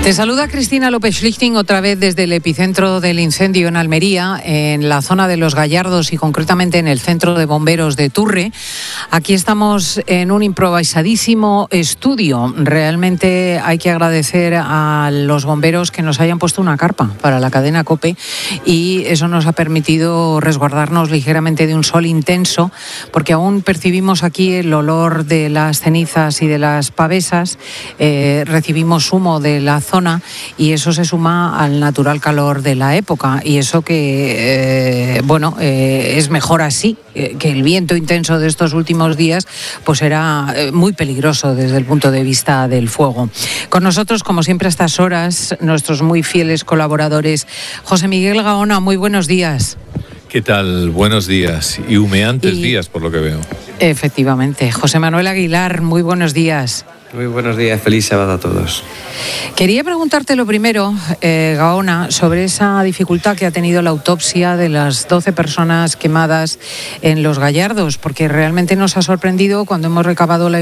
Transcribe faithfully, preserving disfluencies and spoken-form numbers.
Te saluda Cristina López Schlichting otra vez desde el epicentro del incendio en Almería, en la zona de Los Gallardos y concretamente en el centro de bomberos de Turre. Aquí estamos en un improvisadísimo estudio. Realmente hay que agradecer a los bomberos que nos hayan puesto una carpa para la cadena COPE y eso nos ha permitido resguardarnos ligeramente de un sol intenso, porque aún percibimos aquí el olor de las cenizas y de las pavesas, eh, recibimos humo de la zona y eso se suma al natural calor de la época y eso que, eh, bueno, eh, es mejor así, eh, que el viento intenso de estos últimos días pues era eh, muy peligroso desde el punto de vista del fuego. Con nosotros, como siempre a estas horas, nuestros muy fieles colaboradores. José Miguel Gaona, muy buenos días. ¿Qué tal? Buenos días y humeantes y, días, por lo que veo. Efectivamente. José Manuel Aguilar, muy buenos días. Muy buenos días, feliz sábado a todos. Quería preguntarte lo primero, eh, Gaona, sobre esa dificultad que ha tenido la autopsia de las doce personas quemadas en Los Gallardos, porque realmente nos ha sorprendido cuando hemos recabado la